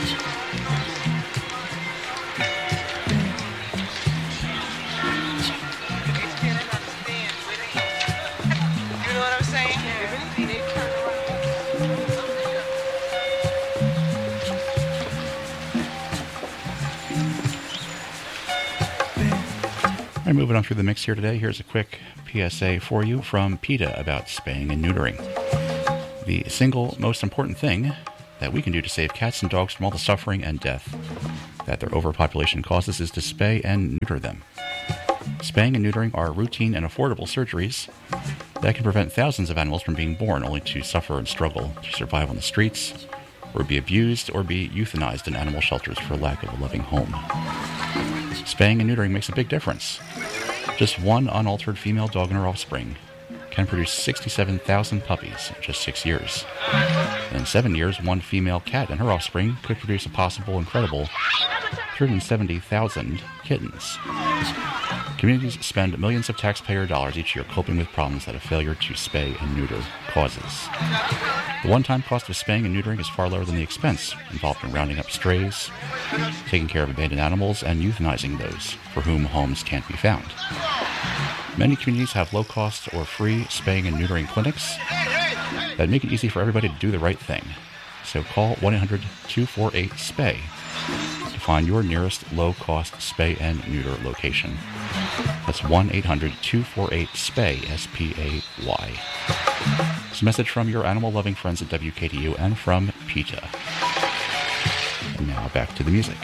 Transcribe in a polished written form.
You know what I'm saying? All right, moving on through the mix here today. Here's a quick PSA for you from PETA about spaying and neutering. The single most important thing that we can do to save cats and dogs from all the suffering and death that their overpopulation causes is to spay and neuter them. Spaying and neutering are routine and affordable surgeries that can prevent thousands of animals from being born, only to suffer and struggle to survive on the streets, or be abused, or be euthanized in animal shelters for lack of a loving home. Spaying and neutering makes a big difference. Just one unaltered female dog and her offspring can produce 67,000 puppies in just 6 years. And in 7 years, one female cat and her offspring could produce a possible incredible 370,000 kittens. Communities spend millions of taxpayer dollars each year coping with problems that a failure to spay and neuter causes. The one-time cost of spaying and neutering is far lower than the expense involved in rounding up strays, taking care of abandoned animals, and euthanizing those for whom homes can't be found. Many communities have low-cost or free spaying and neutering clinics that make it easy for everybody to do the right thing. So call 1-800-248-SPAY to find your nearest low-cost spay and neuter location. That's 1-800-248-SPAY, S-P-A-Y. It's a message from your animal-loving friends at WKDU and from PETA. And now back to the music.